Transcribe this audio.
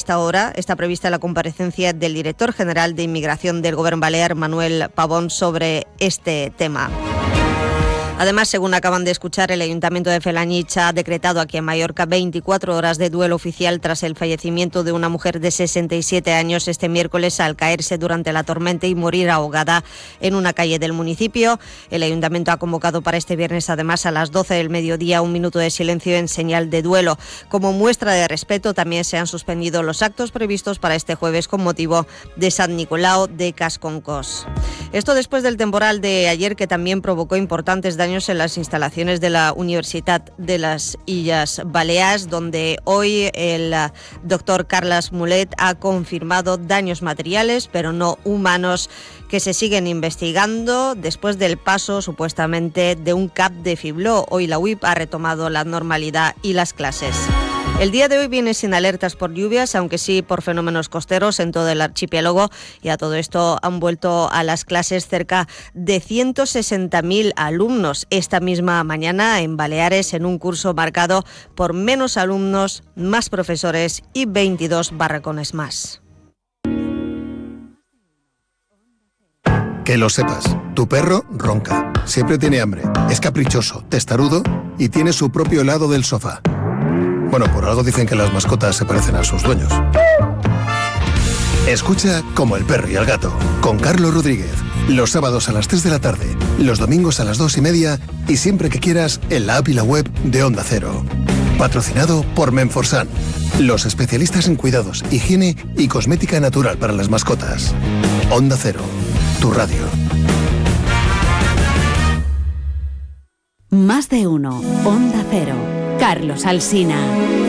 esta hora está prevista la comparecencia del director general de Inmigración del Gobierno Balear, Manuel Pavón, sobre este tema. Además, según acaban de escuchar, el Ayuntamiento de Felanich ha decretado aquí en Mallorca 24 horas de duelo oficial tras el fallecimiento de una mujer de 67 años este miércoles al caerse durante la tormenta y morir ahogada en una calle del municipio. El Ayuntamiento ha convocado para este viernes, además, a las 12 del mediodía, un minuto de silencio en señal de duelo. Como muestra de respeto, también se han suspendido los actos previstos para este jueves con motivo de Sant Nicolau de Casconcos. Esto después del temporal de ayer, que también provocó importantes daños en las instalaciones de la Universitat de las Illes Balears, donde hoy el doctor Carles Mulet ha confirmado daños materiales, pero no humanos, que se siguen investigando después del paso, supuestamente, de un cap de fibló. Hoy la UIP ha retomado la normalidad y las clases. El día de hoy viene sin alertas por lluvias, aunque sí por fenómenos costeros en todo el archipiélago, y a todo esto han vuelto a las clases cerca de 160.000 alumnos esta misma mañana en Baleares, en un curso marcado por menos alumnos, más profesores y 22 barracones más. Que lo sepas, tu perro ronca, siempre tiene hambre, es caprichoso, testarudo y tiene su propio lado del sofá. Bueno, por algo dicen que las mascotas se parecen a sus dueños. Escucha Como el perro y el gato, con Carlos Rodríguez. Los sábados a las 3 de la tarde, los domingos a las 2:30 y siempre que quieras en la app y la web de Onda Cero. Patrocinado por Menforsan, los especialistas en cuidados, higiene y cosmética natural para las mascotas. Onda Cero, tu radio. Más de uno. Onda Cero. Carlos Alsina.